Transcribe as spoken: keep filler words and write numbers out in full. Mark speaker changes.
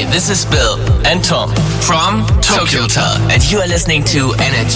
Speaker 1: this is Bill and Tom from Tokyo Hotel, and you are listening to Energy.